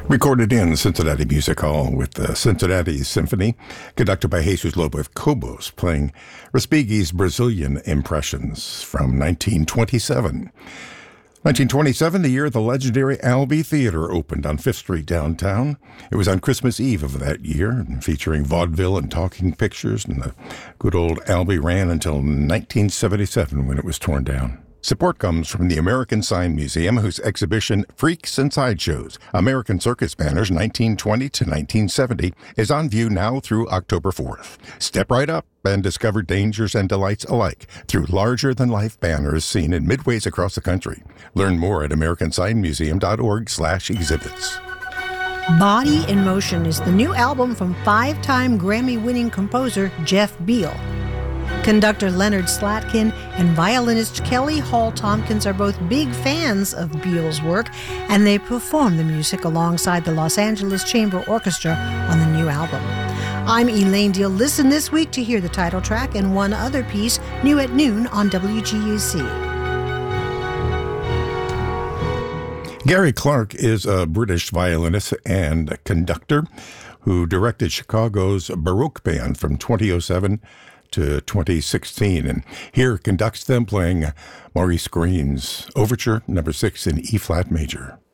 Recorded in Cincinnati Music Hall with the Cincinnati Symphony, conducted by Jesus Lobo Cobos, playing Respighi's Brazilian Impressions from 1927. 1927, the year the legendary Albee Theater opened on 5th Street downtown. It was on Christmas Eve of that year, featuring vaudeville and talking pictures, and the good old Albee ran until 1977 when it was torn down. Support comes from the American Sign Museum, whose exhibition Freaks and Sideshows, American Circus Banners 1920 to 1970 is on view now through October 4th. Step right up and discover dangers and delights alike through larger-than-life banners seen in midways across the country. Learn more at americansignmuseum.org/exhibits. Body in Motion is the new album from five-time Grammy-winning composer Jeff Beal. Conductor Leonard Slatkin and violinist Kelly Hall Tompkins are both big fans of Beal's work, and they perform the music alongside the Los Angeles Chamber Orchestra on the new album. I'm Elaine Deal. Listen this week to hear the title track and one other piece, new at noon on WGUC. Gary Clark is a British violinist and conductor who directed Chicago's Baroque Band from 2007 to 2016, and here conducts them playing Maurice Green's Overture No. 6 in E-flat major.